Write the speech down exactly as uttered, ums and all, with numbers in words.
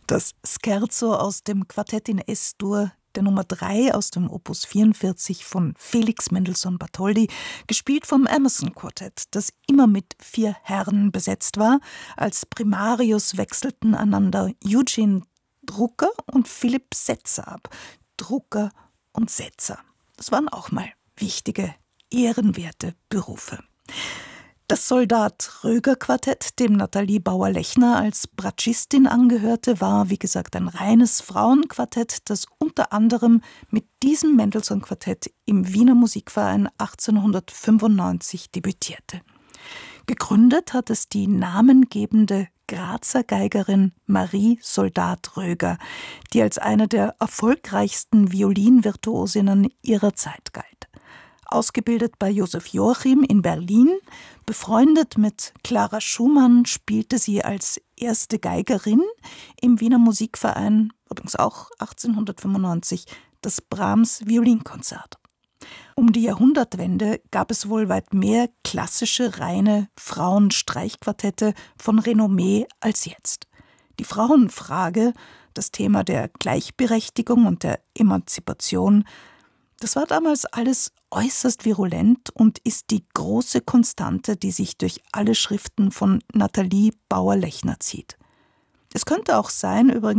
Das Scherzo aus dem Quartett in Es-Dur, der Nummer drei aus dem Opus vierundvierzig von Felix Mendelssohn Bartholdy, gespielt vom Emerson Quartett, das immer mit vier Herren besetzt war. Als Primarius wechselten einander Eugene Drucker und Philipp Setzer ab. Drucker und Setzer. Das waren auch mal wichtige, ehrenwerte Berufe. Das Soldat-Röger-Quartett, dem Nathalie Bauer-Lechner als Bratschistin angehörte, war, wie gesagt, ein reines Frauenquartett, das unter anderem mit diesem Mendelssohn-Quartett im Wiener Musikverein achtzehnhundertfünfundneunzig debütierte. Gegründet hat es die namengebende Grazer Geigerin Marie Soldat-Röger, die als eine der erfolgreichsten Violinvirtuosinnen ihrer Zeit galt. Ausgebildet bei Josef Joachim in Berlin, befreundet mit Clara Schumann, spielte sie als erste Geigerin im Wiener Musikverein, übrigens auch achtzehnhundertfünfundneunzig, das Brahms-Violinkonzert. Um die Jahrhundertwende gab es wohl weit mehr klassische, reine Frauenstreichquartette von Renommee als jetzt. Die Frauenfrage, das Thema der Gleichberechtigung und der Emanzipation, das war damals alles äußerst virulent und ist die große Konstante, die sich durch alle Schriften von Nathalie Bauer-Lechner zieht. Es könnte auch sein, übrigens,